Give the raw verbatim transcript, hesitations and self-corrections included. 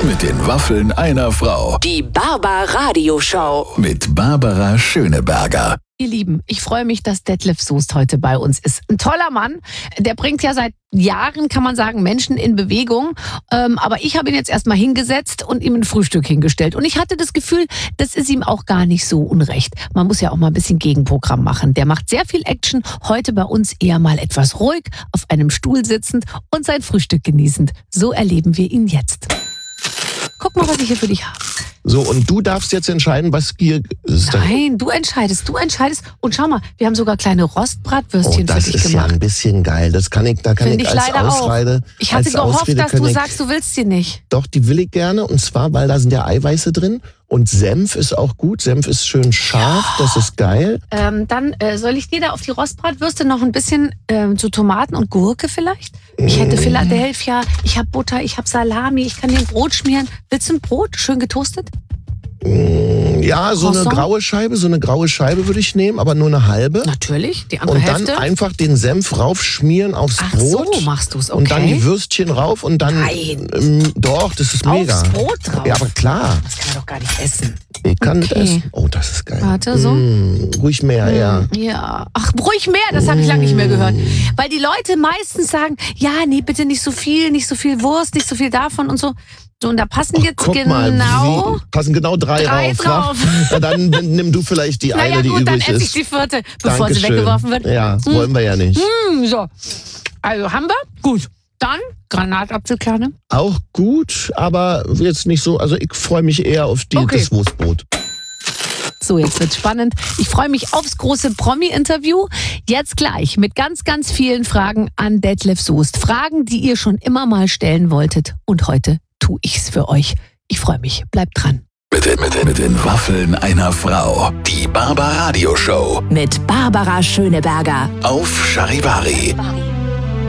Mit den Waffeln einer Frau. Die Barbara Radio Show. Mit Barbara Schöneberger. Ihr Lieben, ich freue mich, dass Detlef Soest heute bei uns ist. Ein toller Mann, der bringt ja seit Jahren, kann man sagen, Menschen in Bewegung. Ähm, aber ich habe ihn jetzt erstmal hingesetzt und ihm ein Frühstück hingestellt. Und ich hatte das Gefühl, das ist ihm auch gar nicht so unrecht. Man muss ja auch mal ein bisschen Gegenprogramm machen. Der macht sehr viel Action, heute bei uns eher mal etwas ruhig, auf einem Stuhl sitzend und sein Frühstück genießend. So erleben wir ihn jetzt. Guck mal, was ich hier für dich habe. So, und du darfst jetzt entscheiden, was hier ist. Nein, du entscheidest, du entscheidest. Und schau mal, wir haben sogar kleine Rostbratwürstchen oh, für dich gemacht. Das ist ja ein bisschen geil. Das kann ich, da kann Find ich, ich als leider Ausrede. Auch. Ich hatte als gehofft, Ausrede dass du ich, sagst, du willst sie nicht. Doch, die will ich gerne. Und zwar, weil da sind ja Eiweiße drin. Und Senf ist auch gut. Senf ist schön scharf. Ja. Das ist geil. Ähm, dann äh, soll ich dir da auf die Rostbratwürste noch ein bisschen ähm, so Tomaten und Gurke vielleicht? Ich hätte Philadelphia, ich habe Butter, ich habe Salami, ich kann dir ein Brot schmieren. Willst du ein Brot? Schön getoastet? Ja, so eine graue Scheibe, so eine graue Scheibe würde ich nehmen, aber nur eine halbe. Natürlich, die andere und Hälfte. Und dann einfach den Senf raufschmieren aufs Ach, Brot. so machst du es, okay. Und dann die Würstchen rauf und dann... Nein. Ähm, doch, das ist mega. Aufs Brot drauf? Ja, aber klar. Das kann man doch gar nicht essen. Ich kann okay. das essen. Oh, das ist geil. Warte, so. Mmh, ruhig mehr, mmh, ja. Ja. Ach, ruhig mehr, das habe ich lange nicht mehr gehört. Weil die Leute meistens sagen, ja, nee, bitte nicht so viel, nicht so viel Wurst, nicht so viel davon und so. So, und da passen Och, jetzt guck genau... Mal, wie, passen genau drei, drei rauf. drauf. Na, dann nimm du vielleicht die naja, eine, die gut, übrig ist. dann esse ich die vierte, bevor Dankeschön. sie weggeworfen wird. Ja, hm. wollen wir ja nicht. Hm, so, also haben wir? Gut. Dann Granatapfelkerne. Auch gut, aber jetzt nicht so... Also ich freue mich eher auf die, okay. das Wurstbrot. So, jetzt wird's spannend. Ich freue mich aufs große Promi-Interview. Jetzt gleich mit ganz, ganz vielen Fragen an Detlef Soest. Fragen, die ihr schon immer mal stellen wolltet. Und heute tue ich's für euch. Ich freue mich. Bleibt dran. Mit, mit, mit den Waffeln einer Frau. Die Barbara Radio Show. Mit Barbara Schöneberger. Auf Charivari.